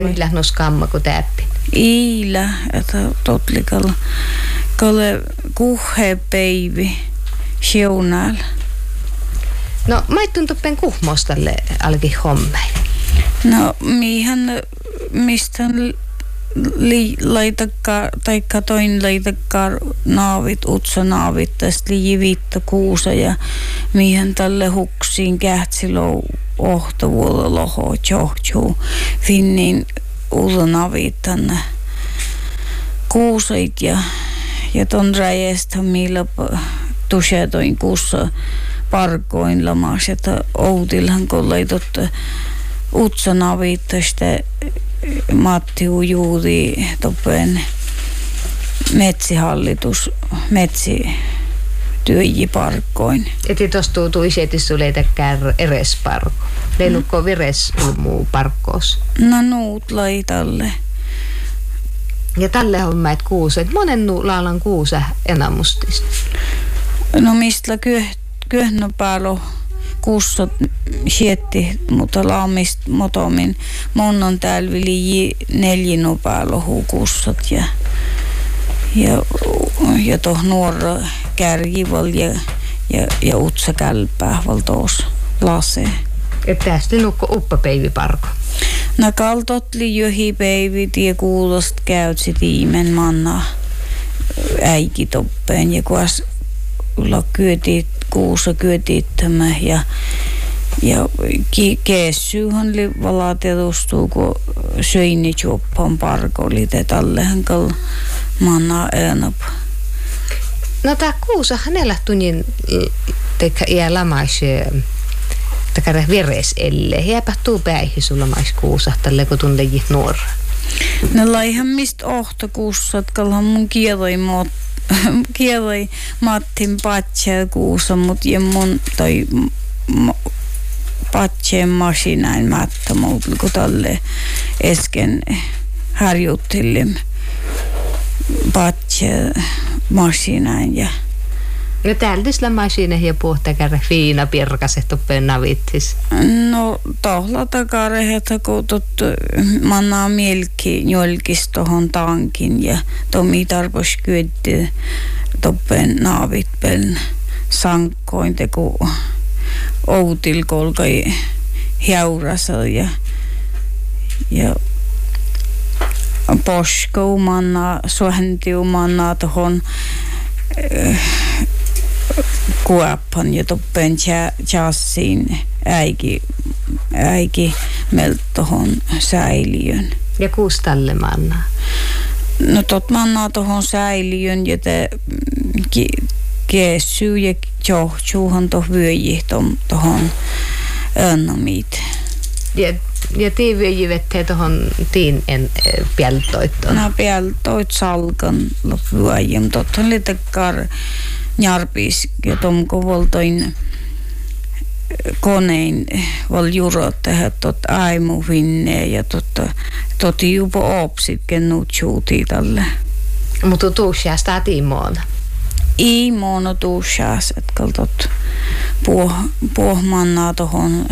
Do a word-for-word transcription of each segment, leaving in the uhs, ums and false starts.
Millä nos kamma kun täppin? Iillä, että totlikalla. Kalle kuhepeivi siunal. No, maittun tuppen kuhmostalle alki hommein. No, mihän, mistä li, laitakka, tai katoin laitakka naavit, utsa naavit, tästä li jivitta kuusa ja mihän tälle huksiin kähtsilou ohtavuolla loho tjohtjuu finnin ulla naavit tänne kuusait ja ja ton räjästä millä tusetoin kuussa parkoin lamas, että outilhan kollaitot utsa navittasta Matti Ujuudi toppen metsihallitus metsi työji parkoin. Eti tostuu tuiseeti suleitäkään eres parko. Lennukko vires ulmuu parkkoos. No nuut laitalle. Ja tälle on mäet kuuset. Monen nu laalan kuusa enamustista. No mistä köhnö päällä kuussot sietti, mutta laamist motomin. Mon on täällä vili neljino päällä kuussot ja ja ja toh nuora kärjival ja ja ja utsa kälpää valtoos lase. Et tästä nukko uppapeivi parko. No kaltotli johi päivi tie kuulost käytsi tiimen manna äiki toppeen ja kuas ulla kyötit kuussa kyötittämä ja ja keessyyhän li valatetustuu kun söini juoppan parko oli te tallehan kal manna enap. No tää kuusa hänellä tunnin tekä iä lamais takare veres elle. Jääpä tuu päihin sulla mais kuusahtalle, kun tunne jit nuora. No laihan mistä ohtokuussat, kalhan mun kieloi mot, kieloi Mattin patsee kuussa, mut ja mun toi patseen masinain mättä muut, kun tälle äsken harjoittelin patsee masinain ja no täältä sillä masine ja puhtakare fiina pirkaset tuppeen navittis. No tohla takare, että kun tot manaa mielki jolkis tohon tankin ja tomi tarpos kyötti tuppeen naavit peln sankkoin teku outil kolkai hiaurasa ja ja poskou manaa suhentiu manaa tohon kuoppan ja toppen chassiin äiki, äiki meltä tohon säiliön. Ja kuustalle manna? No tot mannaa tohon säiliön ja te ki, keessyy ja johtuuhan toh vyöji tohon önnomit. Ja, ja tii vyöji vettee tohon tiin en pieltoittoon? No pieltoit salkan vyöji, mutta tohon liitekar Jarpis ja tomko voltoin konein val jurot tehdä tot aimu finne ja totta toti jupo opsit kennut chuuti tälle. Mutta tuusias tää tiimoona? Ei mono tuusias, et kaltot puoh, puohmannaa tohon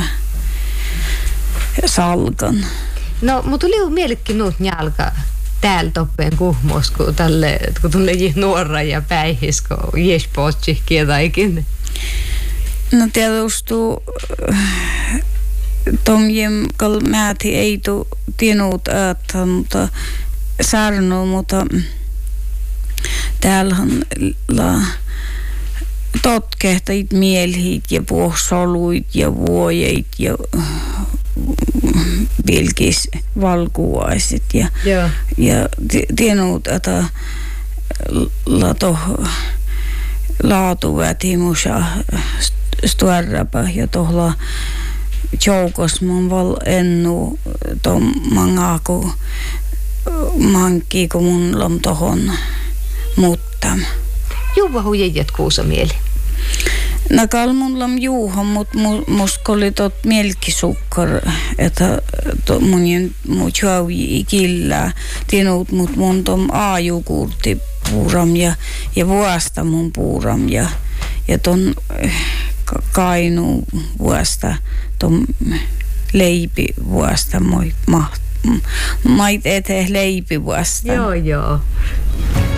salkan. No, mutta tuli mielikki nuut njalka täällä toppeen kuhmos, kun tälle, kun tunne jih nuora ja päihis, kun jes potsi kietaikin. No tietysti tomjem kal määti ei tu tienut äättä, mutta sarnu, mutta täällähän la totkehtait mielhit ja puohsoluit ja vuojeit ja vilkis valkuaiset ja Joo. ja tienut että la toh laatuvätimusa stuarrapa ja tohla joukos mun val ennu tom mangaku mankki kun mun lam tohon muuttam. Juva huijat kuusa mieli. No kalmun lam juuha, mut muska oli tot mielkisukkar, että to, mun mun jauji ikillä tinut mut mun tom aajukurti puuram ja ja vuosta mun puuram ja ja ton kainu vuosta tom leipi vuosta moi maht mait ete leipi vasta. Joo, joo.